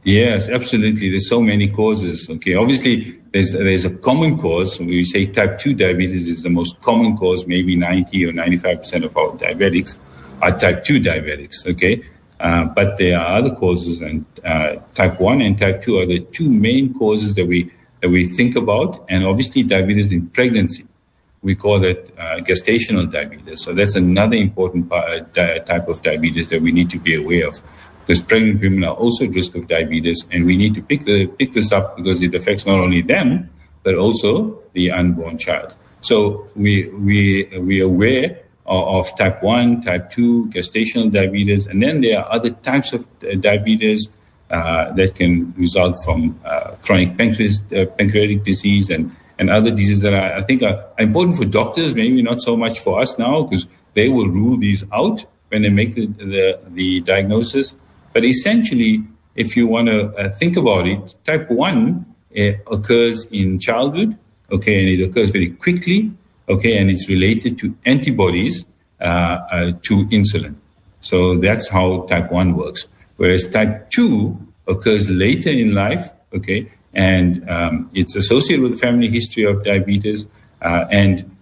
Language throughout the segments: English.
Yes, absolutely. There's so many causes. Okay, obviously there's a common cause. We say type 2 diabetes is the most common cause. Maybe 90 or 95% of our diabetics are type 2 diabetics. Okay, but there are other causes, and type 1 and type 2 are the two main causes that we think about. And obviously diabetes in pregnancy, we call that gestational diabetes. So that's another important type of diabetes that we need to be aware of, because pregnant women are also at risk of diabetes, and we need to pick this up because it affects not only them, but also the unborn child. So we are aware of type 1, type 2, gestational diabetes, and then there are other types of diabetes that can result from chronic pancreatic disease and other diseases that I think are important for doctors, maybe not so much for us now, because they will rule these out when they make the diagnosis. But essentially, if you want to think about it, type 1 occurs in childhood, okay, and it occurs very quickly, okay, and it's related to antibodies to insulin. So that's how type 1 works. Whereas type 2 occurs later in life, okay, and it's associated with a family history of diabetes, and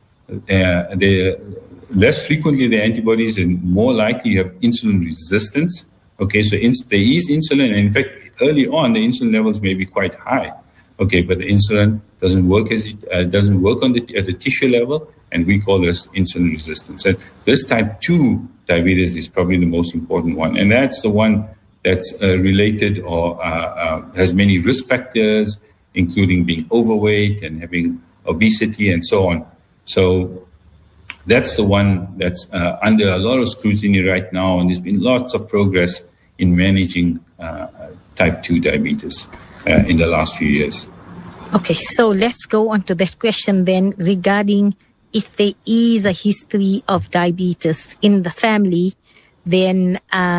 less frequently the antibodies, and more likely you have insulin resistance. Okay, so there is insulin, and in fact, early on, the insulin levels may be quite high. Okay, but the insulin doesn't work on at the tissue level, and we call this insulin resistance. And this type 2 diabetes is probably the most important one, and that's the one that's related or has many risk factors, including being overweight and having obesity and so on. So that's the one that's under a lot of scrutiny right now, and there's been lots of progress in managing type 2 diabetes in the last few years. Okay, so let's go on to that question then regarding if there is a history of diabetes in the family, then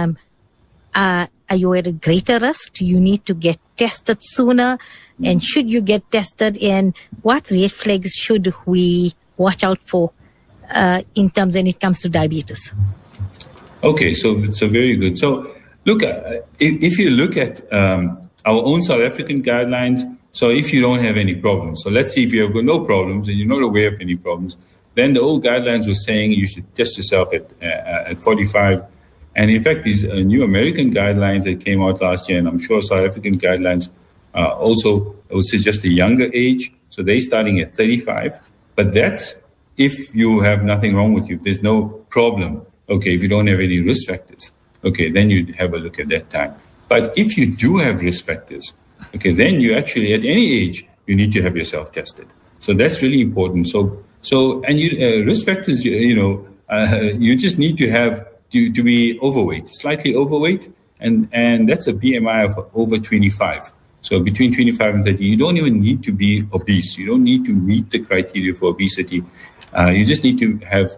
are you at a greater risk? Do you need to get tested sooner? And should you get tested? And what red flags should we watch out for in terms when it comes to diabetes? Okay, so very good. So look, if you look at our own South African guidelines, so if you don't have any problems, so let's see if you have got no problems and you're not aware of any problems, then the old guidelines were saying you should test yourself at 45. And in fact, these new American guidelines that came out last year, and I'm sure South African guidelines also would suggest a younger age. So they're starting at 35. But that's if you have nothing wrong with you, if there's no problem. Okay, if you don't have any risk factors, okay, then you'd have a look at that time. But if you do have risk factors, okay, then you actually, at any age, you need to have yourself tested. So that's really important. So and you risk factors, you just need to have to be overweight, slightly overweight, and that's a BMI of over 25. So between 25 and 30, you don't even need to be obese. You don't need to meet the criteria for obesity. You just need to have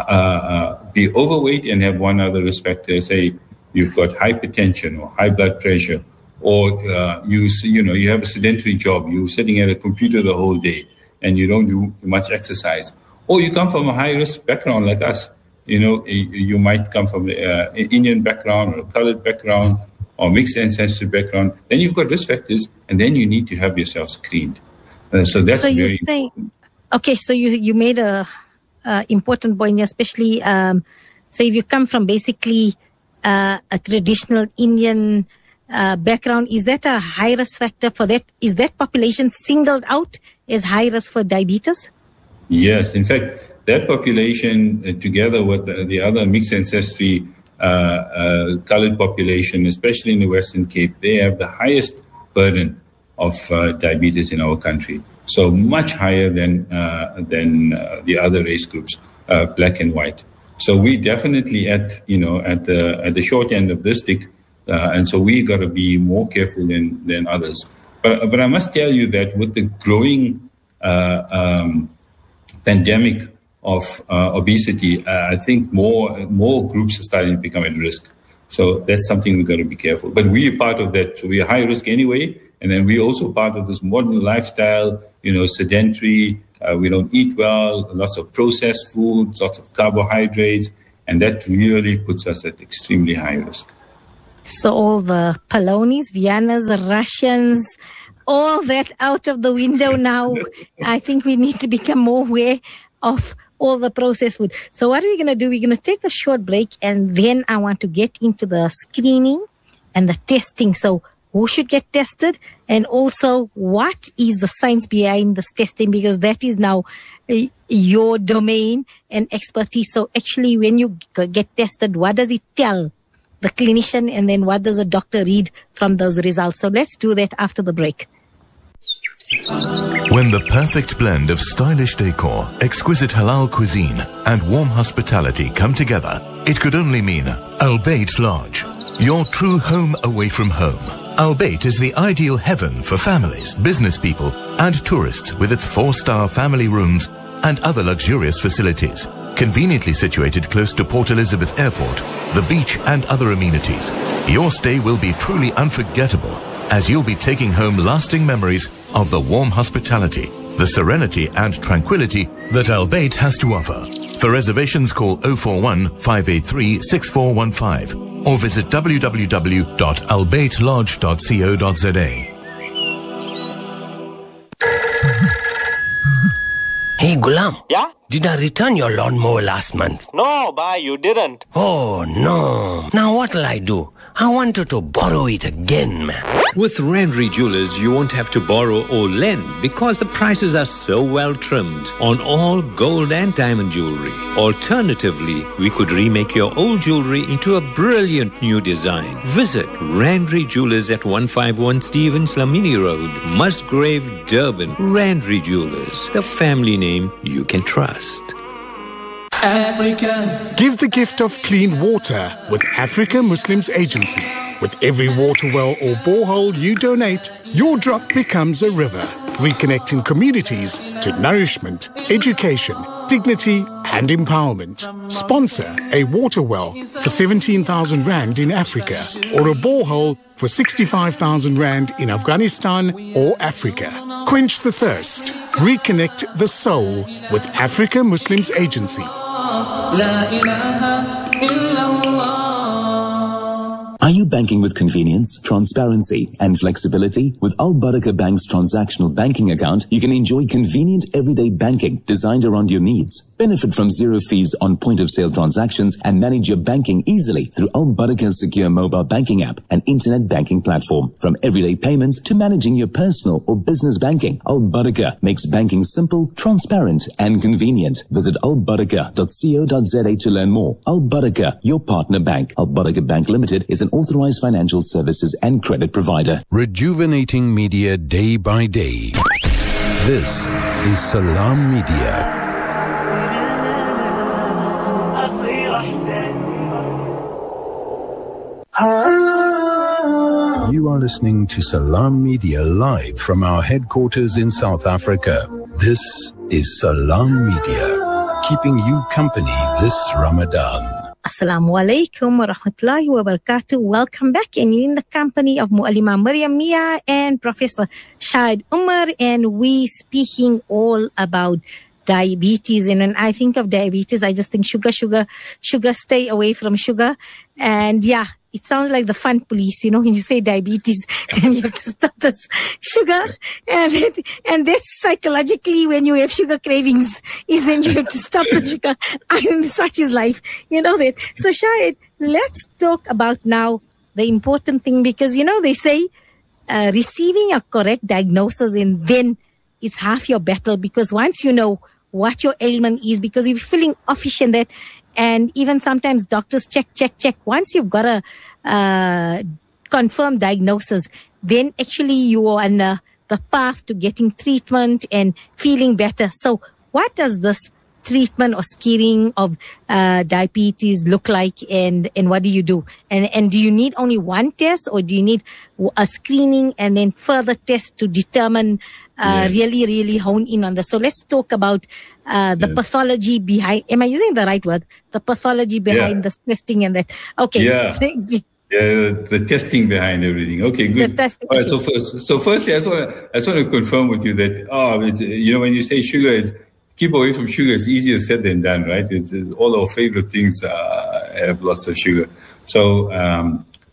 be overweight and have one other risk factor. Say you've got hypertension or high blood pressure, or you have a sedentary job. You're sitting at a computer the whole day and you don't do much exercise, or you come from a high risk background like us. You might come from an Indian background or a colored background or mixed ancestry background. Then you've got risk factors, and then you need to have yourself screened. So that's very important. Okay, so you made a important point, especially so if you come from basically a traditional Indian background, is that a high risk factor for that? Is that population singled out as high risk for diabetes? Yes, in fact, that population, together with the other mixed ancestry colored population, especially in the Western Cape, they have the highest burden of diabetes in our country. So much higher than the other race groups, black and white. So we definitely at the short end of the stick, and so we got to be more careful than others. But I must tell you that with the growing pandemic of obesity, I think more groups are starting to become at risk. So that's something we've got to be careful. But we are part of that. So we are high risk anyway. And then we're also part of this modern lifestyle, sedentary. We don't eat well, lots of processed foods, lots of carbohydrates. And that really puts us at extremely high risk. So all the Polonis, Viennas, Russians, all that out of the window now. I think we need to become more aware of all the processed food. So what are we going to do? We're going to take a short break, and then I want to get into the screening and the testing. So who should get tested, and also what is the science behind this testing, because that is now your domain and expertise. So actually, when you get tested, what does it tell the clinician, and then what does a doctor read from those results? So let's do that after the break. When the perfect blend of stylish decor, exquisite halal cuisine, and warm hospitality come together, it could only mean Al Bayt Lodge, your true home away from home. Al Bayt is the ideal heaven for families, business people, and tourists, with its 4-star family rooms and other luxurious facilities. Conveniently situated close to Port Elizabeth Airport, the beach, and other amenities, your stay will be truly unforgettable, as you'll be taking home lasting memories of the warm hospitality, the serenity and tranquility that Al Bayt has to offer. For reservations, call 041 583 6415 or visit www.albaytlodge.co.za. Hey, Gulam. Yeah? Did I return your lawnmower last month? No, bhai, you didn't. Oh, no. Now what'll I do? I wanted to borrow it again, man. With Randry Jewelers, you won't have to borrow or lend because the prices are so well trimmed on all gold and diamond jewelry. Alternatively, we could remake your old jewelry into a brilliant new design. Visit Randry Jewelers at 151 Stevens Lamini Road, Musgrave, Durban. Randry Jewelers, the family name you can trust. Africa. Give the gift of clean water with Africa Muslims Agency. With every water well or borehole you donate, your drop becomes a river, reconnecting communities to nourishment, education, dignity and empowerment. Sponsor a water well for 17,000 Rand in Africa, or a borehole for 65,000 Rand in Afghanistan or Africa. Quench the thirst. Reconnect the soul with Africa Muslims Agency. Are you banking with convenience, transparency, and flexibility? With Al Barakah Bank's transactional banking account, you can enjoy convenient everyday banking designed around your needs. Benefit from zero fees on point-of-sale transactions and manage your banking easily through Al Barakah's secure mobile banking app and internet banking platform. From everyday payments to managing your personal or business banking, Al Barakah makes banking simple, transparent, and convenient. Visit albarakah.co.za to learn more. Al Barakah, your partner bank. Al Barakah Bank Limited is an authorized financial services and credit provider. Rejuvenating media day by day. This is Salam Media. You are listening to Salam Media live from our headquarters in South Africa. This is Salam Media, keeping you company this Ramadan. Assalamu alaikum wa rahmatullahi wa barakatuh. Welcome back, and you're in the company of Mu'allima Maryam Mia and Professor Shahid Umar, and we speaking all about diabetes. And when I think of diabetes, I just think sugar, stay away from sugar. And yeah, it sounds like the fun police, you know, when you say diabetes, then you have to stop this sugar. And that's psychologically when you have sugar cravings, is when you have to stop the sugar. And such is life, you know that. So Shahid, let's talk about now the important thing, because, you know, they say receiving a correct diagnosis, and then it's half your battle, because once you know what your ailment is, because if you're feeling offish and that, and even sometimes doctors check. Once you've got a confirmed diagnosis, then actually you are on the path to getting treatment and feeling better. So what does this treatment or screening of diabetes look like, and what do you do? And do you need only one test, or do you need a screening and then further tests to determine, really hone in on this? So let's talk about the pathology behind, am I using the right word? The pathology behind the testing and that. Okay. Yeah. Yeah, the testing behind everything. Okay, good. All right, so firstly, I just want to confirm with you that, it's, you know, when you say sugar, keep away from sugar. It's easier said than done, right? It's all our favorite things have lots of sugar. So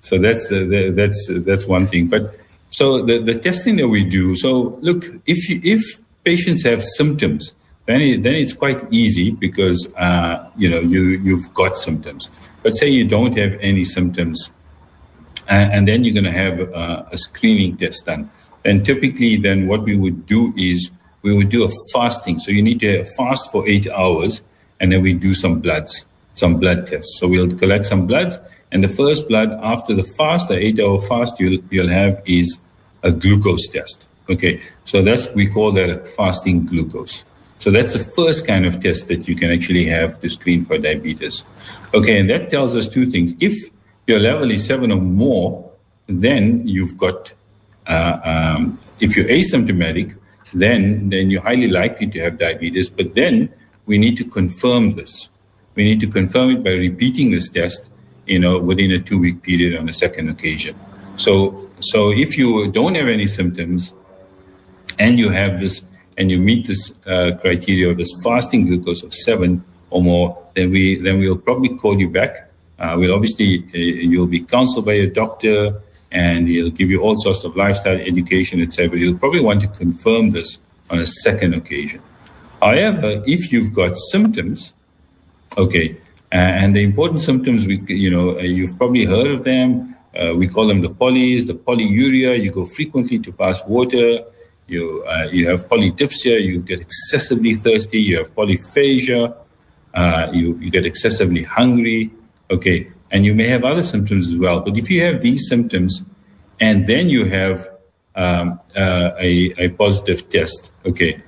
So that's one thing. But so the testing that we do. So look, if patients have symptoms, then it's quite easy because you've got symptoms. But say you don't have any symptoms, and then you're going to have a screening test done. And typically, then what we would do is we would do a fasting. So you need to fast for 8 hours, and then we do some blood tests. So we'll collect some bloods, and the first blood after the fast, the 8-hour fast, you'll have is a glucose test. Okay, so we call that a fasting glucose. So that's the first kind of test that you can actually have to screen for diabetes. Okay, and that tells us two things. If your level is 7 or more, then you've got, if you're asymptomatic, then you're highly likely to have diabetes. But then we need to confirm this. We need to confirm it by repeating this test, within a 2-week period on the second occasion. So if you don't have any symptoms and you have this, and you meet this criteria of this fasting glucose of 7 or more, then we'll probably call you back. You'll be counseled by a doctor, and he'll give you all sorts of lifestyle education, etc. You'll probably want to confirm this on a second occasion. However, if you've got symptoms, okay, and the important symptoms, you've probably heard of them. We call them the polys, the polyuria. You go frequently to pass water. You have polydipsia. You get excessively thirsty. You have polyphagia. You get excessively hungry. Okay, and you may have other symptoms as well. But if you have these symptoms, and then you have a positive test, okay,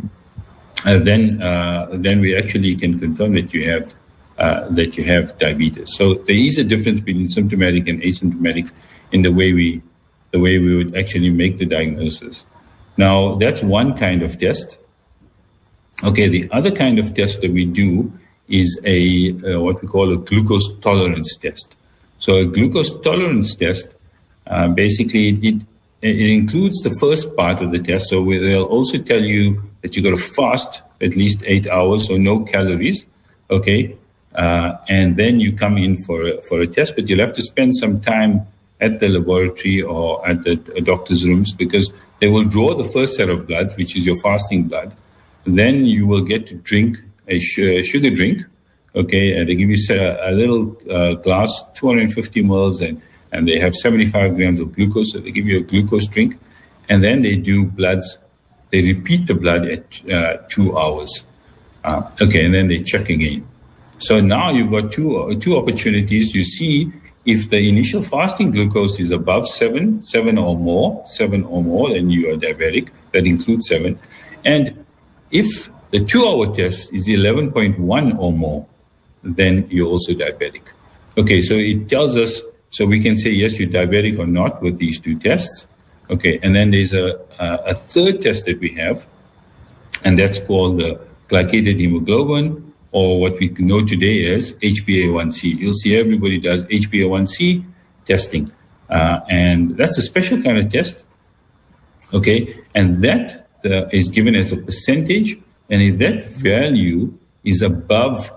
then we actually can confirm that you have diabetes. So there is a difference between symptomatic and asymptomatic in the way we would actually make the diagnosis. Now that's one kind of test. Okay, the other kind of test that we do is what we call a glucose tolerance test. So a glucose tolerance test, basically it includes the first part of the test. So they'll also tell you that you got to fast at least 8 hours, so no calories. Okay, and then you come in for a test, but you'll have to spend some time at the laboratory or at the doctor's rooms, because they will draw the first set of blood, which is your fasting blood. Then you will get to drink a sugar drink. Okay, they give you a little glass, 250 mils, and they have 75 grams of glucose. So they give you a glucose drink, and then they do bloods. They repeat the blood at 2 hours. Okay, and then they check again. So now you've got two opportunities. You see if the initial fasting glucose is above 7 or more, then you are diabetic. That includes 7. And if the 2-hour test is 11.1 or more, then you're also diabetic. Okay, so it tells us, so we can say, yes, you're diabetic or not with these two tests. Okay, and then there's a third test that we have, and that's called the glycated hemoglobin, or what we know today as HbA1c. You'll see everybody does HbA1c testing. And that's a special kind of test. Okay, and that is given as a percentage, and if that value is above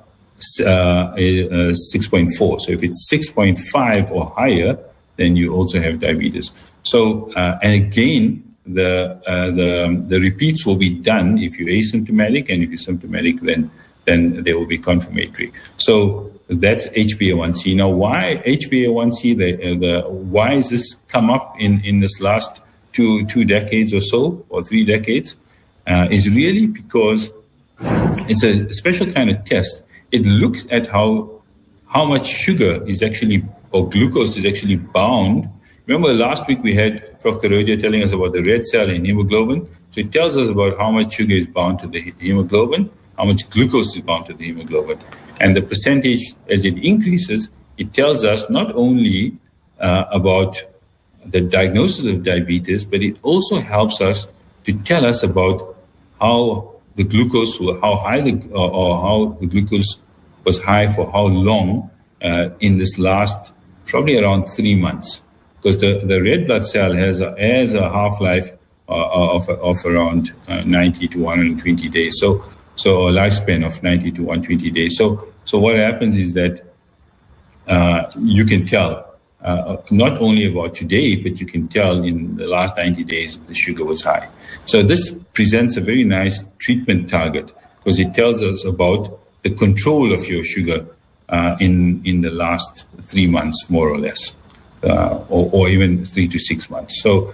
6.4, so if it's 6.5 or higher, then you also have diabetes. So, and again, the repeats will be done if you're asymptomatic, and if you're symptomatic, then they will be confirmatory. So that's HbA1c. Now, why HbA1c? Why has this come up in this last two decades or so, or 3 decades? Is really because it's a special kind of test. It looks at how much sugar is actually, or glucose is actually bound. Remember last week we had Prof. Karodia telling us about the red cell in hemoglobin. So it tells us about how much sugar is bound to the hemoglobin, how much glucose is bound to the hemoglobin. And the percentage, as it increases, it tells us not only about the diagnosis of diabetes, but it also helps us to tell us about how the glucose, how the glucose was high for how long in this last, probably around 3 months. Because the red blood cell has a half-life of around 90 to 120 days. So a lifespan of 90 to 120 days. So what happens is that you can tell not only about today, but you can tell in the last 90 days the sugar was high. So this presents a very nice treatment target because it tells us about the control of your sugar in the last 3 months, more or less, or even 3 to 6 months. So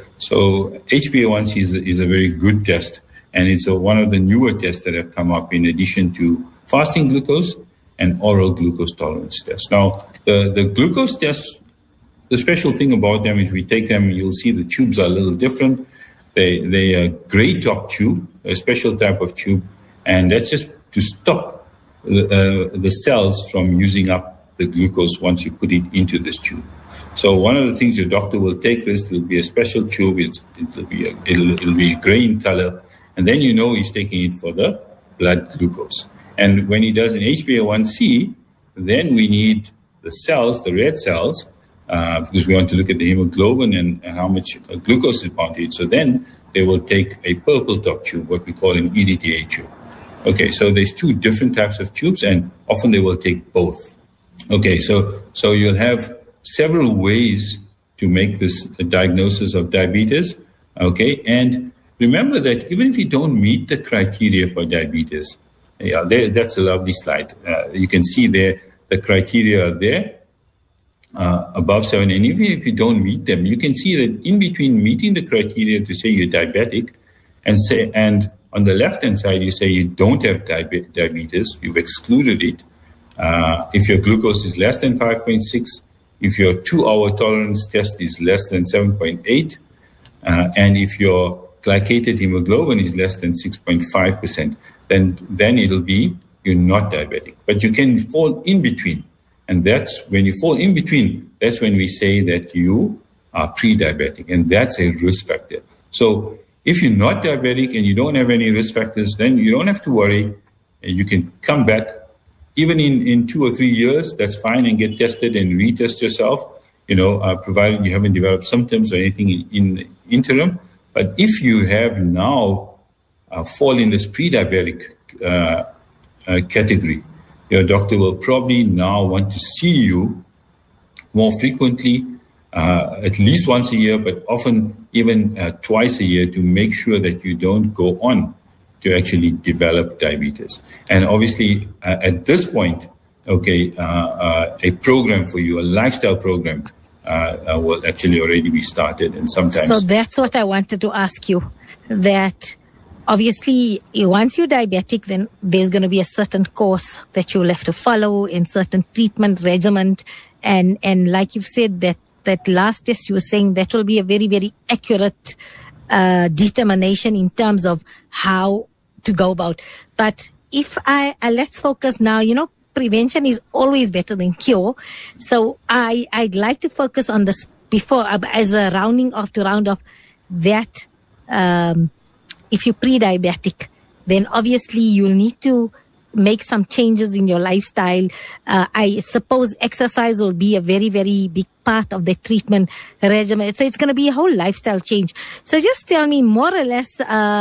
HbA1c is a very good test, and it's one of the newer tests that have come up in addition to fasting glucose and oral glucose tolerance tests. Now, the glucose tests, the special thing about them is we take them, you'll see the tubes are a little different. They are gray top tube, a special type of tube, and that's just to stop the cells from using up the glucose once you put it into this tube. So one of the things your doctor will take this, will be a special tube, it'll be gray in color, and then you know he's taking it for the blood glucose. And when he does an HbA1c, then we need the cells, the red cells, because we want to look at the hemoglobin and how much glucose is bound to it. So then they will take a purple top tube, what we call an EDTA tube. Okay, so there's 2 different types of tubes, and often they will take both. Okay, so you'll have several ways to make this diagnosis of diabetes. Okay, and remember that even if you don't meet the criteria for diabetes, that's a lovely slide. You can see there the criteria are there. Above 7, and even if you don't meet them, you can see that in between meeting the criteria to say you're diabetic and on the left-hand side you say you don't have diabetes, you've excluded it. If your glucose is less than 5.6, if your 2-hour tolerance test is less than 7.8, and if your glycated hemoglobin is less than 6.5%, then it'll be you're not diabetic. But you can fall in between. And that's when you fall in between, that's when we say that you are pre-diabetic, and that's a risk factor. So if you're not diabetic and you don't have any risk factors, then you don't have to worry. You can come back even in 2 or 3 years, that's fine, and get tested and retest yourself, provided you haven't developed symptoms or anything in the interim. But if you have now fall in this pre-diabetic category, your doctor will probably now want to see you more frequently, at least once a year, but often even twice a year, to make sure that you don't go on to actually develop diabetes. And obviously, at this point, a program for you, a lifestyle program, will actually already be started. And sometimes. So that's what I wanted to ask you, that obviously, once you're diabetic, then there's going to be a certain course that you'll have to follow in certain treatment regimen. And like you've said, that last test you were saying, that will be a very, very accurate determination in terms of how to go about. But if let's focus now, prevention is always better than cure. So I'd like to focus on this before, as a round off that, if you're pre-diabetic, then obviously you'll need to make some changes in your lifestyle. I suppose exercise will be a very, very big part of the treatment regimen. So it's going to be a whole lifestyle change. So just tell me more or less,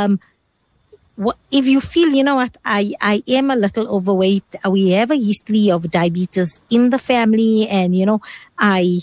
if you feel, I am a little overweight. We have a history of diabetes in the family, and, I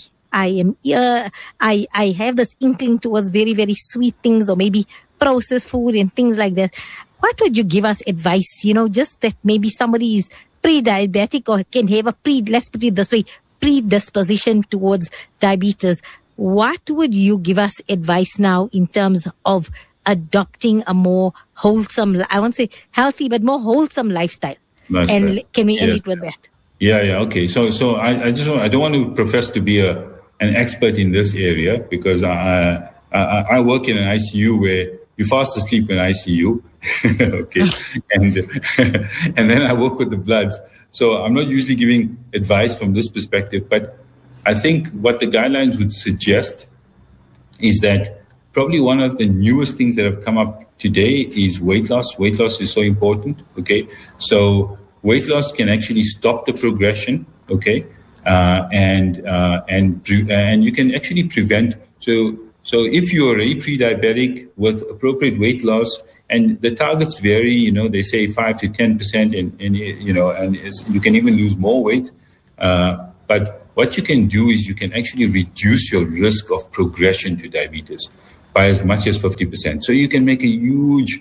have this inkling towards very, very sweet things, or maybe processed food and things like that. What would you give us advice, just that maybe somebody is pre-diabetic or can have let's put it this way, predisposition towards diabetes. What would you give us advice now in terms of adopting a more wholesome, I won't say healthy, but more wholesome lifestyle? And can we end it with that? Yeah. Okay. So I don't want to profess to be an expert in this area, because I work in an ICU where you fast asleep in ICU, okay, and then I work with the bloods. So I'm not usually giving advice from this perspective, but I think what the guidelines would suggest is that probably one of the newest things that have come up today is weight loss. Weight loss is so important, okay? So weight loss can actually stop the progression, okay? And you can actually prevent. So if you're already pre-diabetic with appropriate weight loss, and the targets vary, they say 5 to 10%, and you can even lose more weight. But what you can do is you can actually reduce your risk of progression to diabetes by as much as 50%. So you can make a huge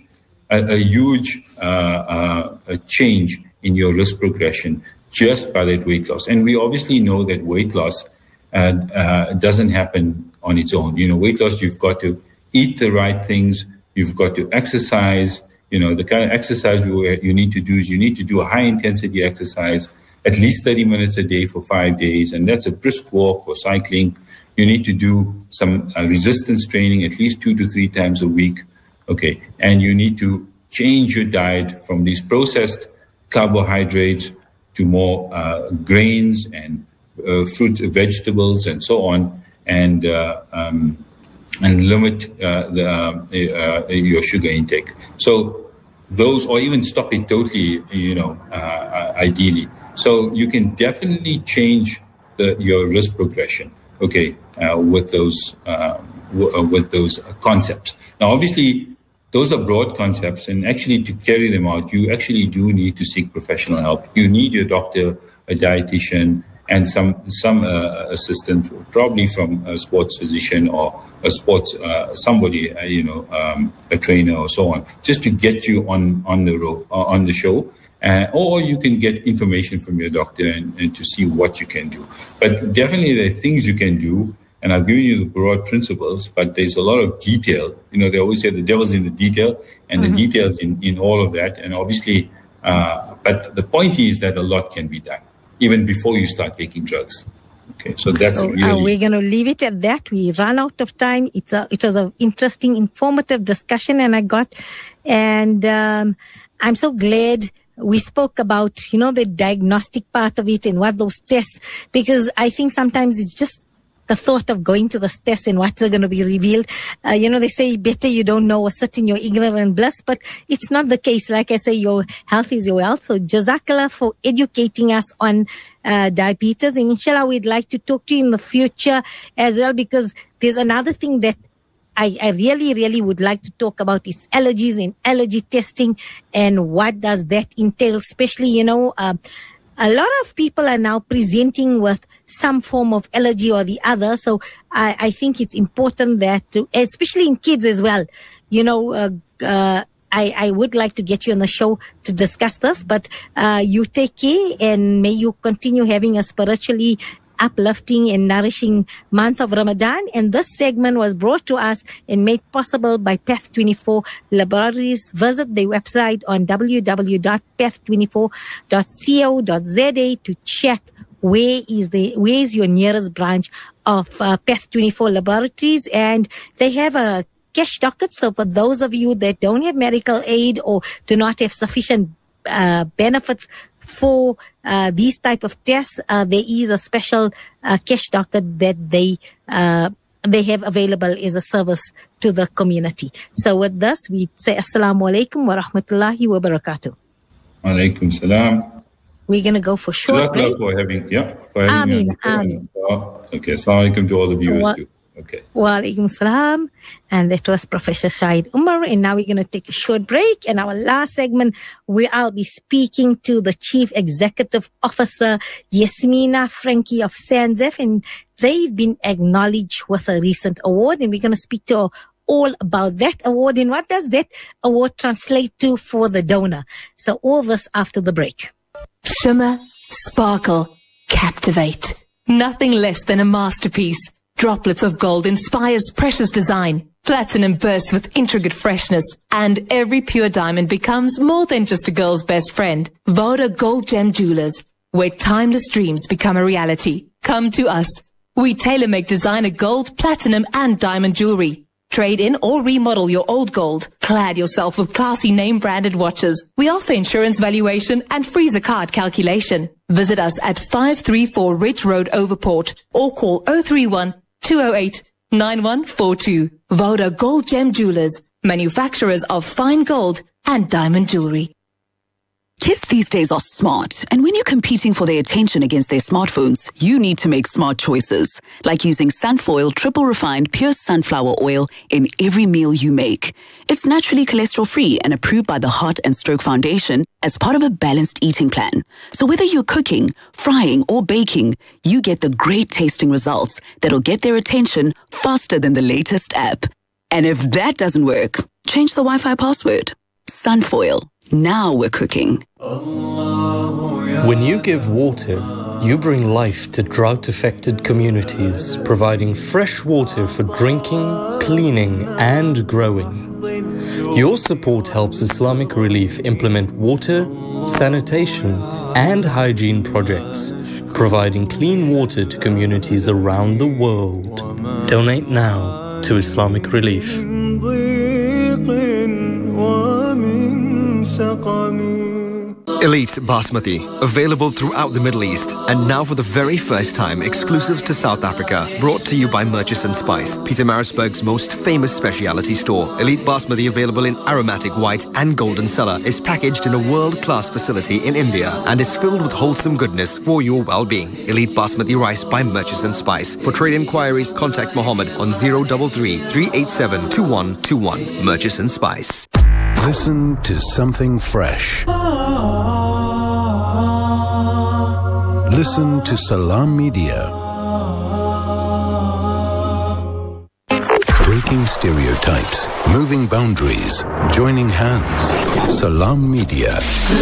change in your risk progression just by that weight loss. And we obviously know that weight loss doesn't happen on its own. Weight loss, you've got to eat the right things, you've got to exercise. The kind of exercise you need to do is you need to do a high-intensity exercise, at least 30 minutes a day for 5 days, and that's a brisk walk or cycling. You need to do some resistance training at least 2 to 3 times a week, okay? And you need to change your diet from these processed carbohydrates to more grains and fruits, vegetables, and so on, and limit your sugar intake. So those, or even stop it totally, ideally. So you can definitely change your risk progression, okay, with those concepts. Now, obviously, those are broad concepts, and actually to carry them out, you actually do need to seek professional help. You need your doctor, a dietitian, and some assistant, probably from a sports physician or a sports somebody, a trainer or so on, just to get you on the show. Or you can get information from your doctor and to see what you can do. But definitely there are things you can do, and I've given you the broad principles, but there's a lot of detail. They always say the devil's in the detail, and the details in all of that. And obviously, but the point is that a lot can be done, even before you start taking drugs. Okay, so that's really... we're going to leave it at that. We ran out of time. It was an interesting, informative discussion, and I'm so glad we spoke about, the diagnostic part of it and what those tests, because I think sometimes it's just the thought of going to the tests and what's going to be revealed. They say better you don't know or sit in your ignorant bliss, but it's not the case. Like I say, your health is your wealth. So Jazakallah for educating us on diabetes. And inshallah, we'd like to talk to you in the future as well, because there's another thing that I really, really would like to talk about is allergies and allergy testing and what does that entail, especially, a lot of people are now presenting with some form of allergy or the other. So I think it's important that, especially in kids as well, I would like to get you on the show to discuss this, but you take care and may you continue having a spiritually uplifting and nourishing month of Ramadan. And this segment was brought to us and made possible by PEF24 Laboratories. Visit their website on www.pef24.co.za to check where is your nearest branch of PEF24 Laboratories. And they have a cash docket. So for those of you that don't have medical aid or do not have sufficient benefits for these type of tests, there is a special cash docket that they have available as a service to the community. So with this, we say Assalamu alaikum wa rahmatullahi wa barakatuh. Alaikum salam. We're going to go for short break. For having me. Okay, Assalamu alaikum to all the viewers too. Okay. Wa alaikum salam. And that was Professor Shahid Umar. And now we're going to take a short break. And our last segment, I'll be speaking to the Chief Executive Officer, Yasmina Frankie of SANZEF. And they've been acknowledged with a recent award. And we're going to speak to all about that award and what does that award translate to for the donor. So all this after the break. Shimmer, sparkle, captivate. Nothing less than a masterpiece. Droplets of gold inspires precious design. Platinum bursts with intricate freshness. And every pure diamond becomes more than just a girl's best friend. Voda Gold Gem Jewelers, where timeless dreams become a reality. Come to us. We tailor-make designer gold, platinum and diamond jewelry. Trade in or remodel your old gold. Clad yourself with classy name-branded watches. We offer insurance valuation and freezer card calculation. Visit us at 534 Ridge Road, Overport, or call 031-208-9142. Voda Gold Gem Jewelers, manufacturers of fine gold and diamond jewelry. Kids these days are smart, and when you're competing for their attention against their smartphones, you need to make smart choices, like using Sunfoil triple refined pure sunflower oil in every meal you make. It's naturally cholesterol-free and approved by the Heart and Stroke Foundation as part of a balanced eating plan. So whether you're cooking, frying, or baking, you get the great tasting results that'll get their attention faster than the latest app. And if that doesn't work, change the Wi-Fi password. Sunfoil. Now we're cooking. When you give water, you bring life to drought-affected communities, providing fresh water for drinking, cleaning, and growing. Your support helps Islamic Relief implement water, sanitation, and hygiene projects, providing clean water to communities around the world. Donate now to Islamic Relief. Elite Basmati, available throughout the Middle East, and now for the very first time exclusive to South Africa, brought to you by Murchison Spice, Pietermaritzburg's most famous specialty store. Elite Basmati, available in aromatic white and golden cellar, is packaged in a world-class facility in India and is filled with wholesome goodness for your well-being. Elite Basmati rice by Murchison Spice. For trade inquiries, contact Mohammed on 033 387 2121. Murchison Spice. Listen to something fresh. Listen to Salam Media. Breaking stereotypes, moving boundaries, joining hands. Salam Media.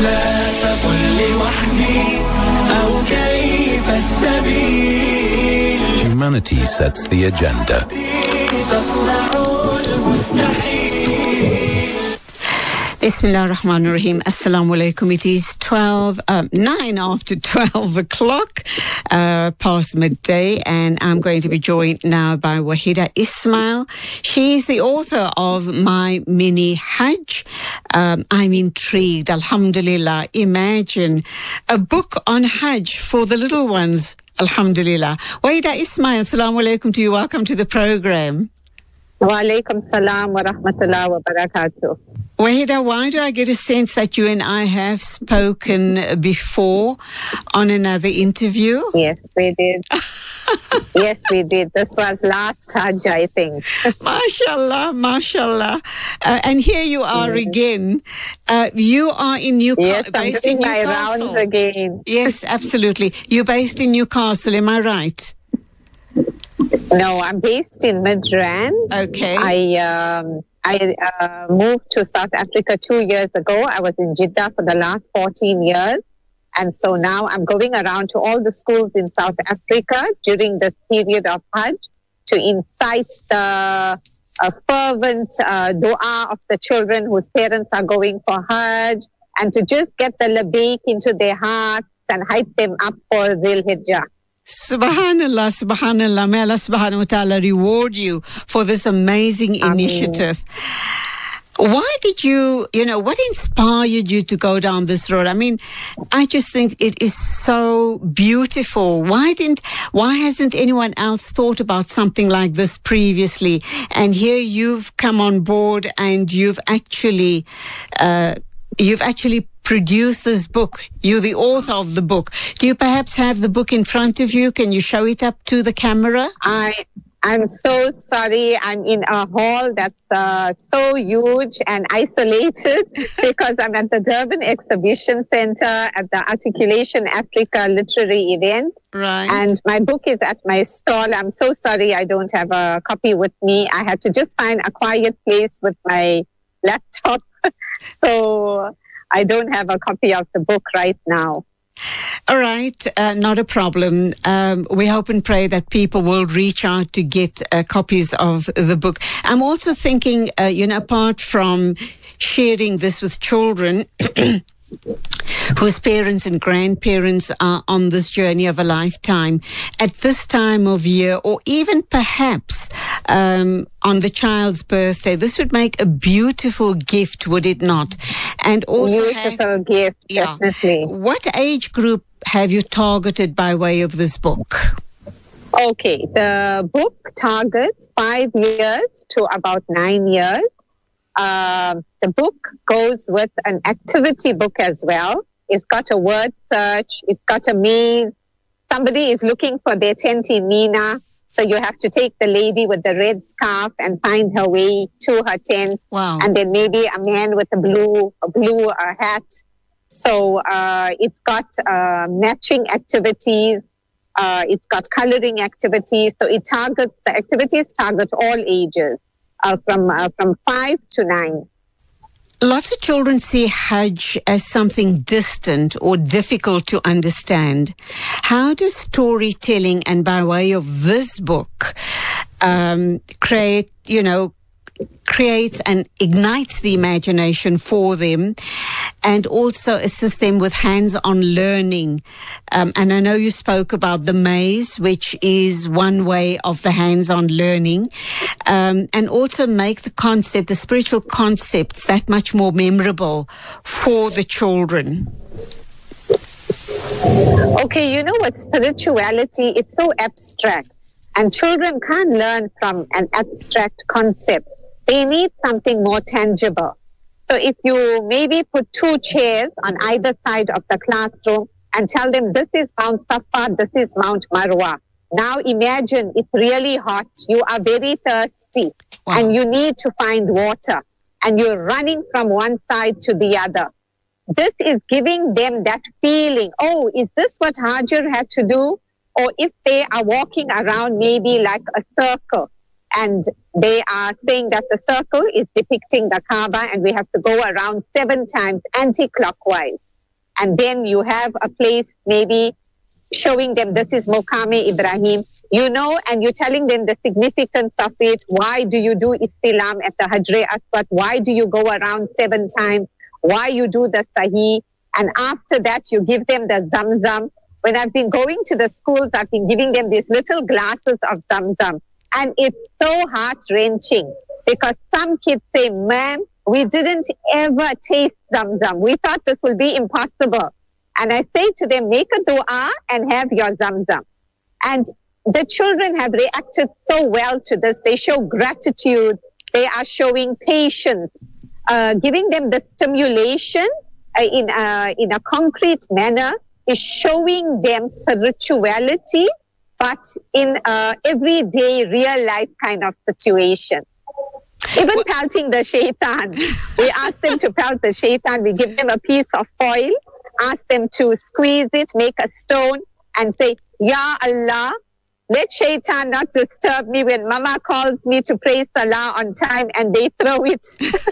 Humanity sets the agenda. Bismillah ar-Rahman ar-Rahim. Assalamu alaikum. It is 9 after 12 o'clock, past midday, and I'm going to be joined now by Wahida Ismail. She's the author of My Mini Hajj. I'm intrigued. Alhamdulillah. Imagine a book on Hajj for the little ones. Alhamdulillah. Wahida Ismail, assalamu alaikum to you. Welcome to the program. Wa alaikum salam wa rahmatullah wa barakatuh. Wahida, why do I get a sense that you and I have spoken before on another interview? Yes, we did. Yes, we did. This was last Hajj, I think. MashaAllah, MashaAllah. And here you are again. You are in Newcastle. Yes, I'm doing my rounds again. Yes, absolutely. You're based in Newcastle, am I right? No, I'm based in Midrand. Okay. I moved to South Africa 2 years ago. I was in Jeddah for the last 14 years. And so now I'm going around to all the schools in South Africa during this period of Hajj to incite the fervent dua of the children whose parents are going for Hajj, and to just get the labayk into their hearts and hype them up for Dhul Hijjah. Subhanallah, Subhanallah. May Allah subhanahu wa ta'ala reward you for this amazing initiative. Why did you what inspired you to go down this road? I mean, I just think it is so beautiful. Why hasn't anyone else thought about something like this previously? And here you've come on board and you've actually produced this book. You're the author of the book. Do you perhaps have the book in front of you? Can you show it up to the camera? I'm so sorry. I'm in a hall that's so huge and isolated because I'm at the Durban Exhibition Center at the Articulation Africa Literary Event. Right. And my book is at my stall. I'm so sorry I don't have a copy with me. I had to just find a quiet place with my laptop. So I don't have a copy of the book right now. All right, not a problem. We hope and pray that people will reach out to get copies of the book. I'm also thinking, apart from sharing this with children whose parents and grandparents are on this journey of a lifetime, at this time of year, or even perhaps on the child's birthday, this would make a beautiful gift, would it not? And also beautiful gift, definitely. What age group have you targeted by way of this book? Okay, the book targets 5 years to about 9 years. The book goes with an activity book as well. it's got a word search, it's got a maze. Somebody is looking for their tent in Mina, so you have to take the lady with the red scarf and find her way to her tent. Wow. And then maybe a man with a blue hat. So it's got matching activities. It's got coloring activities. So the activities target all ages, from 5 to 9. Lots of children see Hajj as something distant or difficult to understand. How does storytelling, and by way of this book, creates and ignites the imagination for them, and also assist them with hands-on learning? And I know you spoke about the maze, which is one way of the hands-on learning, and also make the spiritual concepts that much more memorable for the children. Okay, you know what, spirituality, it's so abstract, and children can't learn from an abstract concept. They need something more tangible. So if you maybe put 2 chairs on either side of the classroom and tell them this is Mount Safa, this is Mount Marwa. Now imagine it's really hot. You are very thirsty and you need to find water and you're running from one side to the other. This is giving them that feeling. Oh, is this what Hajar had to do? Or if they are walking around maybe like a circle, and they are saying that the circle is depicting the Kaaba and we have to go around 7 times anti-clockwise. And then you have a place maybe showing them this is Muqam Ibrahim, and you're telling them the significance of it. Why do you do Istilam at the Hajr Aswad? Why do you go around 7 times? Why you do the Sahih? And after that, you give them the Zamzam. When I've been going to the schools, I've been giving them these little glasses of Zamzam. And it's so heart-wrenching because some kids say, ma'am, we didn't ever taste Zamzam. We thought this will be impossible. And I say to them, make a dua and have your Zamzam. And the children have reacted so well to this. They show gratitude. They are showing patience, giving them the stimulation in a concrete manner is showing them spirituality, but in everyday, real life kind of situation. Even pelting the shaitan. We ask them to pelt the shaitan. We give them a piece of foil, ask them to squeeze it, make a stone, and say, Ya Allah, let shaitan not disturb me when mama calls me to pray salah on time, and they throw it.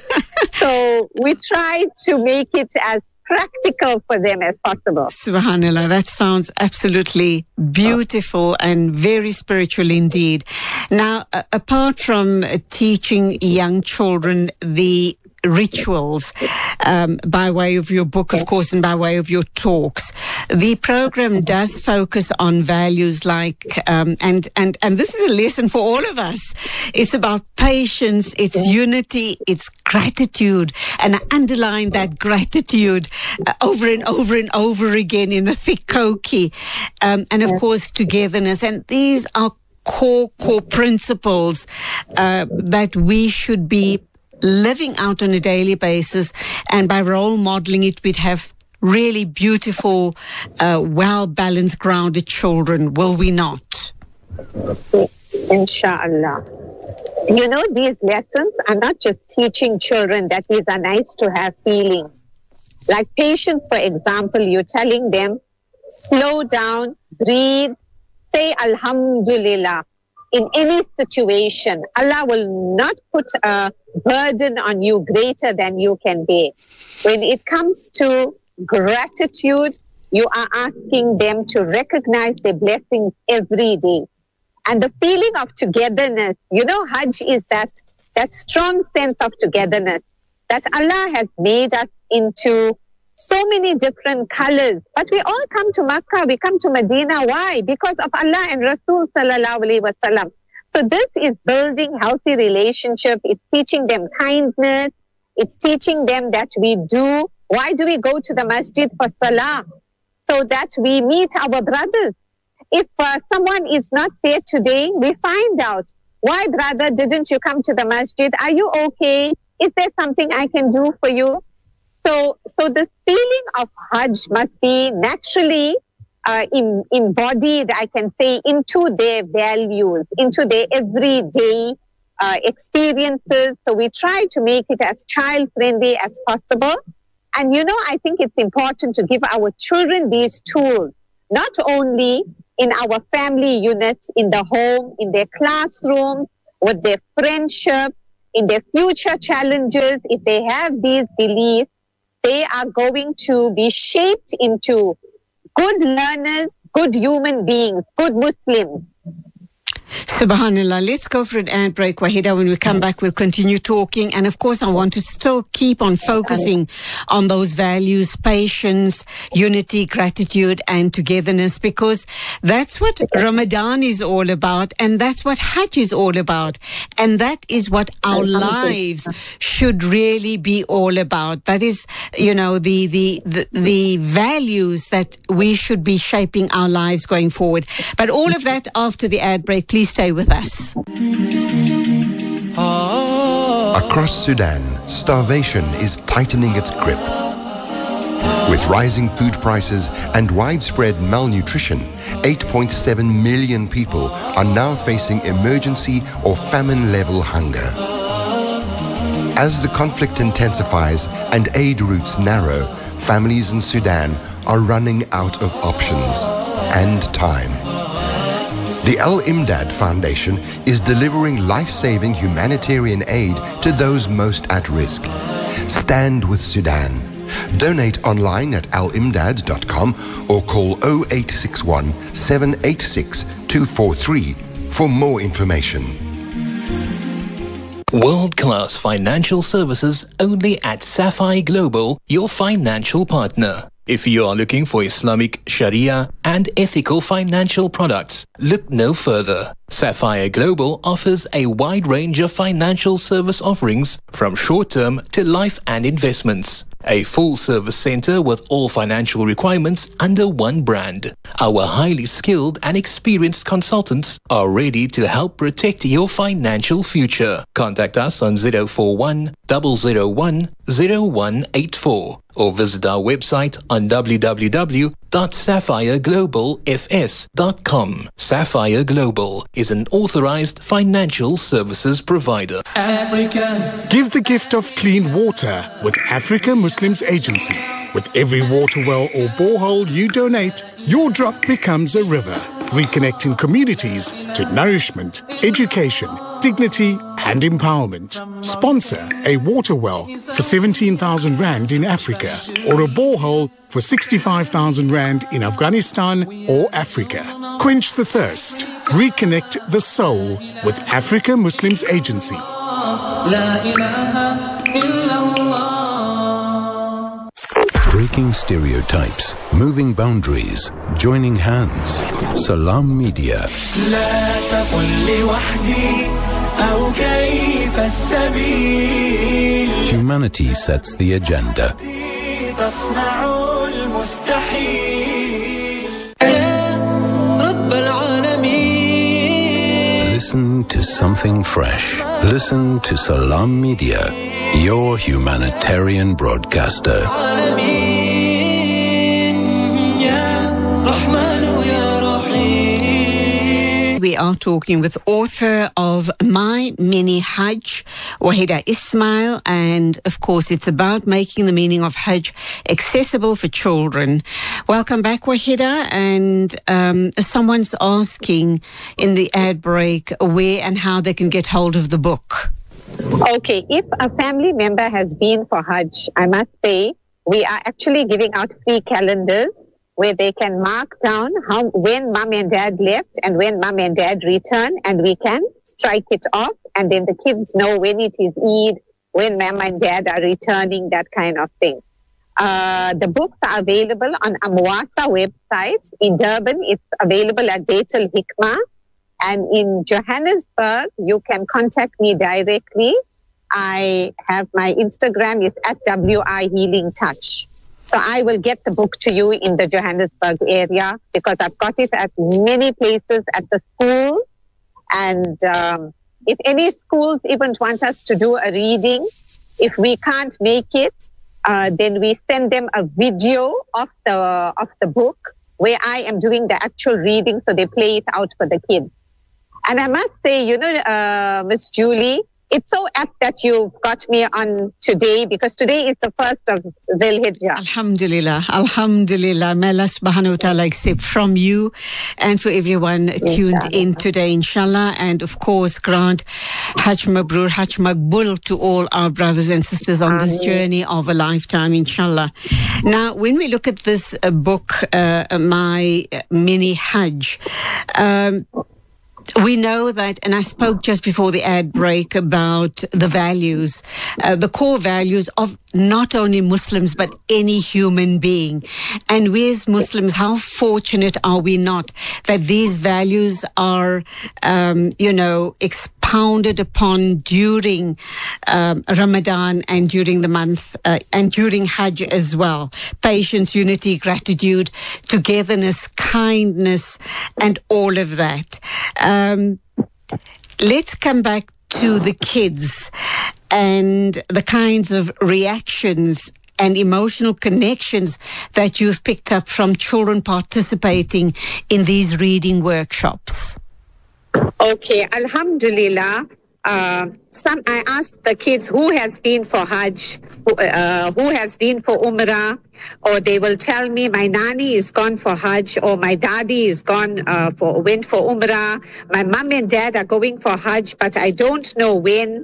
So we try to make it as practical for them as possible. Subhanallah, that sounds absolutely beautiful and very spiritual indeed. Now, apart from teaching young children the rituals by way of your book, of course, and by way of your talks, the program does focus on values like and this is a lesson for all of us. It's about patience, it's unity, it's gratitude, and I underline that gratitude over and over and over again in a thick koki, and of course togetherness. And these are core principles that we should be living out on a daily basis, and by role modeling it, we'd have really beautiful, well-balanced, grounded children, will we not? Inshallah. You know, these lessons are not just teaching children that these are nice to have feelings. Like patience, for example, you're telling them, slow down, breathe, say Alhamdulillah. In any situation, Allah will not put a burden on you greater than you can bear. When it comes to gratitude, you are asking them to recognize their blessings every day. And the feeling of togetherness, you know, Hajj is that strong sense of togetherness that Allah has made us into so many different colors. But we all come to Makkah, we come to Medina. Why? Because of Allah and Rasul sallallahu alaihi wasallam. So this is building healthy relationships. It's teaching them kindness. It's teaching them that why do we go to the masjid for salah? So that we meet our brothers. If someone is not there today, we find out, why brother didn't you come to the masjid? Are you okay? Is there something I can do for you? So the feeling of Hajj must be naturally embodied, I can say, into their values, into their everyday experiences. So we try to make it as child-friendly as possible. And, I think it's important to give our children these tools, not only in our family unit, in the home, in their classroom, with their friendship, in their future challenges. If they have these beliefs, they are going to be shaped into good learners, good human beings, good Muslims. Subhanallah. Let's go for an ad break, Wahida. When we come back, we'll continue talking. And of course, I want to still keep on focusing on those values, patience, unity, gratitude, and togetherness, because that's what Ramadan is all about. And that's what Hajj is all about. And that is what our lives should really be all about. That is, the values that we should be shaping our lives going forward. But all of that after the ad break. Please stay with us. Across Sudan, starvation is tightening its grip. With rising food prices and widespread malnutrition, 8.7 million people are now facing emergency or famine-level hunger. As the conflict intensifies and aid routes narrow, families in Sudan are running out of options and time. The Al-Imdad Foundation is delivering life-saving humanitarian aid to those most at risk. Stand with Sudan. Donate online at alimdad.com or call 0861 786 243 for more information. World-class financial services only at Sapphire Global, your financial partner. If you are looking for Islamic, Sharia and ethical financial products, look no further. Sapphire Global offers a wide range of financial service offerings from short-term to life and investments. A full-service center with all financial requirements under one brand. Our highly skilled and experienced consultants are ready to help protect your financial future. Contact us on 041 001 0184 or visit our website on www.sapphireglobalfs.com. Sapphire Global is an authorized financial services provider. Africa. Give the gift of clean water with Africa Muslims Agency. With every water well or borehole you donate, your drop becomes a river, reconnecting communities to nourishment, education, dignity and empowerment. Sponsor a water well for 17,000 Rand in Africa or a borehole for 65,000 Rand in Afghanistan or Africa. Quench the thirst. Reconnect the soul with Africa Muslims Agency. Breaking stereotypes, moving boundaries, joining hands. Salam Media. Humanity sets the agenda. Listen to something fresh. Listen to Salam Media, your humanitarian broadcaster. We are talking with author of My Mini Hajj, Wahida Ismail, and of course it's about making the meaning of Hajj accessible for children. Welcome back, Wahida, and someone's asking in the ad break where and how they can get hold of the book. Okay, if a family member has been for Hajj, I must say we are actually giving out free calendars where they can mark down when mom and dad left and when mom and dad return, and we can strike it off, and then the kids know when it is Eid, when mom and dad are returning, that kind of thing. The books are available on Amwasa website. In Durban, it's available at Beit Al Hikmah. And in Johannesburg, you can contact me directly. I have my Instagram is at WI Healing Touch. So I will get the book to you in the Johannesburg area because I've got it at many places at the school. And if any schools even want us to do a reading, if we can't make it, then we send them a video of the book where I am doing the actual reading, so they play it out for the kids. And I must say, Miss Julie, it's so apt that you've got me on today, because today is the 1st of Dhul Hijjah. Alhamdulillah, Alhamdulillah. May Allah subhanahu wa ta'ala accept from you and for everyone tuned in today, inshallah. And of course, grant Hajj Mabrur, Hajj Maqbul to all our brothers and sisters on this journey of a lifetime, inshallah. Now, when we look at this book, My Mini Hajj, we know that, and I spoke just before the ad break about the values, the core values of not only Muslims, but any human being. And we as Muslims, how fortunate are we not that these values are, expounded upon during Ramadan and during the month and during Hajj as well. Patience, unity, gratitude, togetherness, kindness, and all of that. Let's come back to the kids and the kinds of reactions and emotional connections that you've picked up from children participating in these reading workshops. Okay, Alhamdulillah. I asked the kids who has been for Hajj, who has been for Umrah, or they will tell me my Nani is gone for Hajj, or my Daddy is went for Umrah. My mom and dad are going for Hajj, but I don't know when.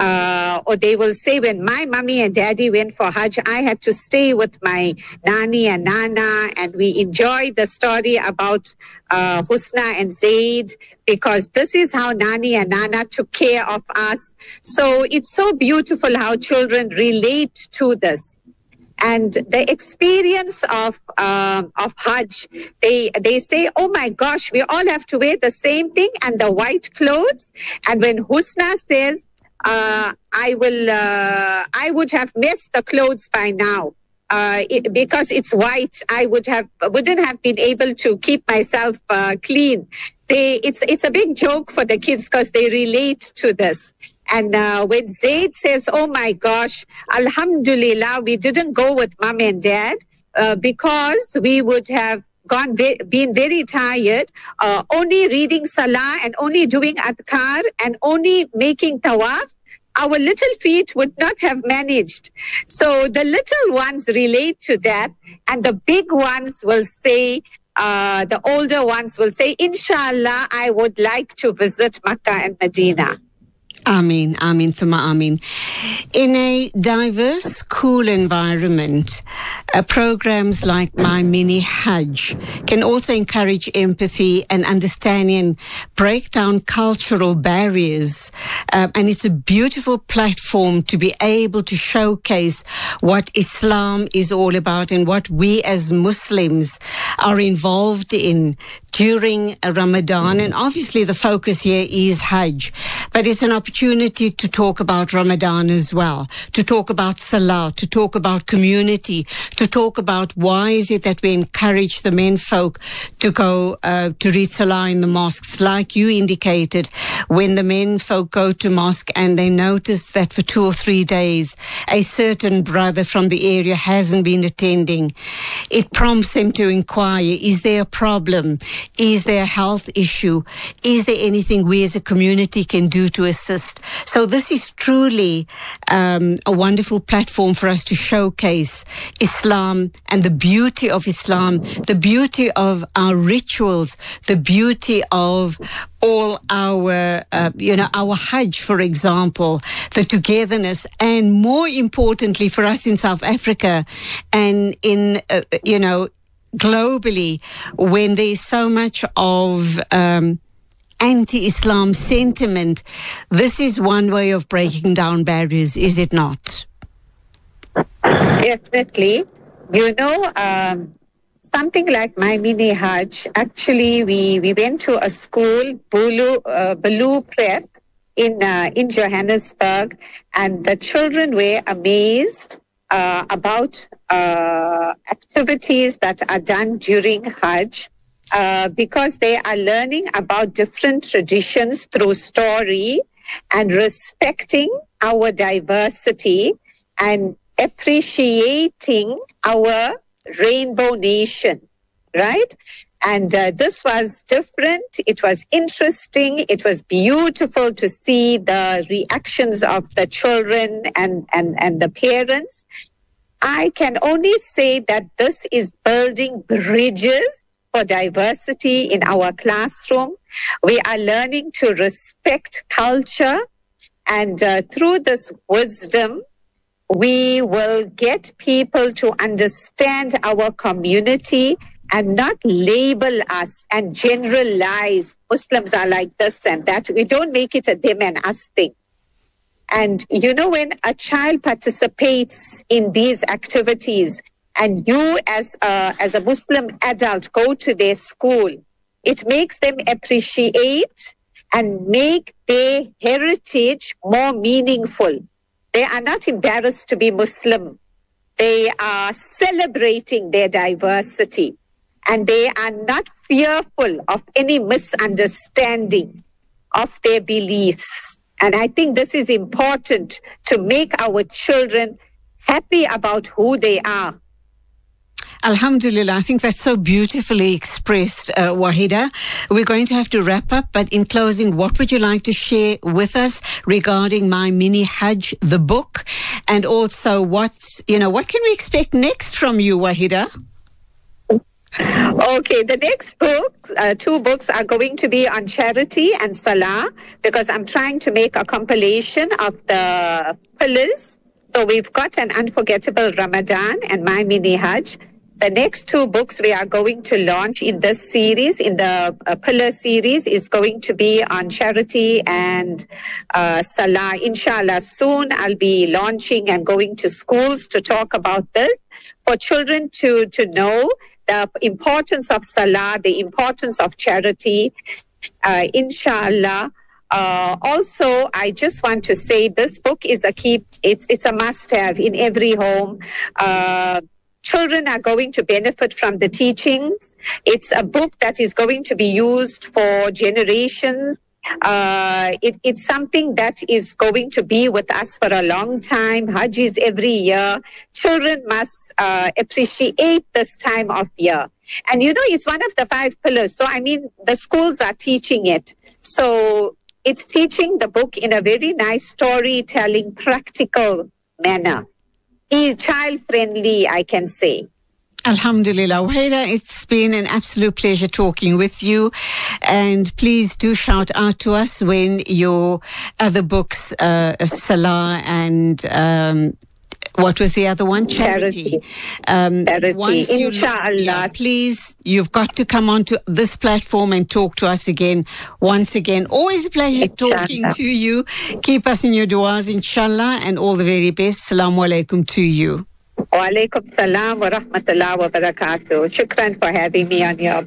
Or they will say when my mommy and daddy went for Hajj, I had to stay with my Nani and Nana, and we enjoyed the story about Husna and Zaid, because this is how Nani and Nana took care of us. So it's so beautiful how children relate to this. And the experience of Hajj, they say, oh my gosh, we all have to wear the same thing and the white clothes. And when Husna says, I would have missed the clothes by now. Because it's white, I wouldn't have been able to keep myself clean. It's a big joke for the kids because they relate to this. And when Zaid says, oh my gosh, Alhamdulillah, we didn't go with mom and dad because we would have been very tired, only reading Salah and only doing Adhkar and only making Tawaf. Our little feet would not have managed. So the little ones relate to that, and the big ones will say, the older ones will say, Inshallah, I would like to visit Makkah and Medina. Ameen, Ameen, Thumma Ameen. In a diverse school environment, programs like My Mini Hajj can also encourage empathy and understanding and break down cultural barriers. And it's a beautiful platform to be able to showcase what Islam is all about and what we as Muslims are involved in during Ramadan. And obviously the focus here is Hajj, but it's an opportunity to talk about Ramadan as well, to talk about Salah, to talk about community, to talk about why is it that we encourage the men folk to go to read Salah in the mosques. Like you indicated, when the men folk go to mosque and they notice that for 2 or 3 days a certain brother from the area hasn't been attending, it prompts them to inquire, is there a problem? Is there a health issue? Is there anything we as a community can do to assist? So this is truly a wonderful platform for us to showcase Islam and the beauty of Islam, the beauty of our rituals, the beauty of all our, our Hajj, for example, the togetherness, and more importantly for us in South Africa and in, globally, when there's so much of anti-Islam sentiment, this is one way of breaking down barriers, is it not? Definitely. Something like My Mini Hajj, actually we went to a school, Baloo Prep, in Johannesburg, and the children were amazed about activities that are done during Hajj, because they are learning about different traditions through story and respecting our diversity. And appreciating our rainbow nation, right? And this was different. It was interesting. It was beautiful to see the reactions of the children and the parents. I can only say that this is building bridges for diversity in our classroom. We are learning to respect culture. And through this wisdom, we will get people to understand our community and not label us and generalize Muslims are like this and that. We don't make it a them and us thing. And you know, when a child participates in these activities and you as a Muslim adult go to their school, it makes them appreciate and make their heritage more meaningful. They are not embarrassed to be Muslim. They are celebrating their diversity. And they are not fearful of any misunderstanding of their beliefs. And I think this is important to make our children happy about who they are. Alhamdulillah, I think that's so beautifully expressed, Wahida. We're going to have to wrap up, but in closing, what would you like to share with us regarding My Mini Hajj, the book, and also what can we expect next from you, Wahida? Okay, the next book, 2 books are going to be on charity and salah, because I'm trying to make a compilation of the pillars. So we've got an Unforgettable Ramadan and My Mini Hajj. The next 2 books we are going to launch in this series, in the pillar series, is going to be on charity and salah. Inshallah, soon I'll be launching and going to schools to talk about this for children to know the importance of salah, the importance of charity, inshallah. Also, I just want to say this book is it's a must-have in every home. Children are going to benefit from the teachings. It's a book that is going to be used for generations. It's something that is going to be with us for a long time. Hajj is every year. Children must appreciate this time of year. And it's one of the 5 pillars. So, the schools are teaching it. So, it's teaching the book in a very nice storytelling, practical manner. Child-friendly, I can say. Alhamdulillah. Wahida, it's been an absolute pleasure talking with you. And please do shout out to us when your other books, Salah and what was the other one? Charity. Charity. Once Inshallah. Please, you've got to come onto this platform and talk to us again. Once again, always a pleasure talking to you. Keep us in your du'as, inshallah, and all the very best. Assalamu alaikum to you. Wa alaikum salam wa rahmatullah wa barakatuh. Shukran for having me on your